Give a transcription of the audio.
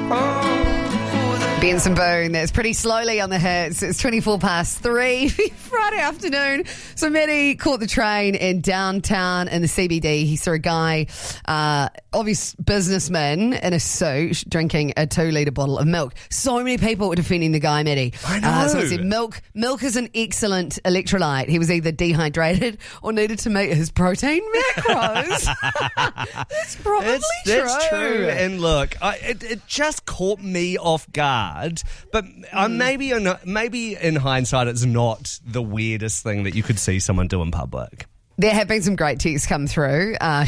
Benson Boone, that's pretty slowly on the hits. It's 3 Friday afternoon. So Maddie caught the train in downtown in the CBD. He saw a guy, obvious businessman in a suit, drinking a 2-litre bottle of milk. So many people were defending the guy, Maddie. I know. So he said milk is an excellent electrolyte. He was either dehydrated or needed to meet his protein macros. That's probably That's true. And look, it just caught me off guard. But maybe in hindsight, it's not the weirdest thing that you could see someone do in public. There have been some great texts come through.